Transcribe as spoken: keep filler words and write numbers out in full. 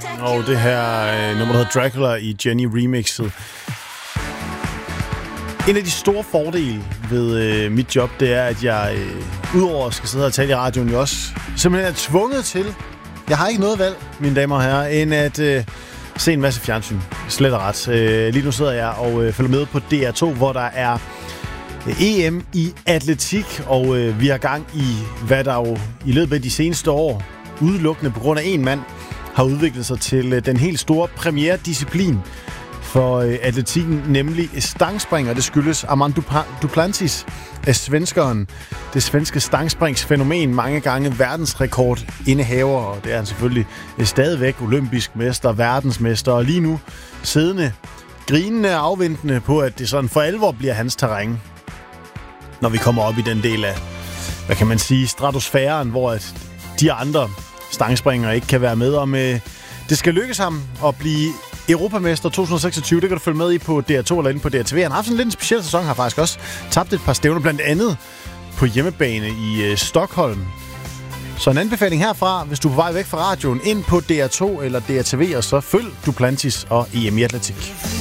Og det her øh, nummer, der hedder Dracula i Jenny remixet. En af de store fordele ved øh, mit job, det er, at jeg øh, udover at skal sidde og tale i radioen, jo også simpelthen er tvunget til, jeg har ikke noget valg, mine damer og herrer, end at øh, se en masse fjernsyn. Slet og ret. Øh, lige nu sidder jeg og øh, følger med på D R to, hvor der er øh, E M i atletik, og øh, vi har gang i, hvad der jo i løbet af de seneste år, udelukkende på grund af en mand, har udviklet sig til øh, den helt store premiere-disciplin for øh, atletikken, nemlig stangspring, og det skyldes Armand Duplantis af svenskeren. Det svenske stangspringsfænomen, mange gange verdensrekord indehaver, og det er han selvfølgelig øh, stadigvæk olympisk mester, verdensmester, og lige nu siddende, grinende og afventende på, at det sådan for alvor bliver hans terræn, når vi kommer op i den del af, hvad kan man sige, stratosfæren, hvor at de andre stangspringere ikke kan være med, om øh, det skal lykkes ham at blive Europamester to tusind og seksogtyve. Det kan du følge med i på D R to eller inde på D R T V. Han har haft sådan lidt en speciel sæson, har faktisk også tabt et par stævner, blandt andet på hjemmebane i øh, Stockholm. Så en anbefaling herfra, hvis du er på vej væk fra radioen, ind på D R to eller D R T V, og så følg Duplantis og E M i atletik.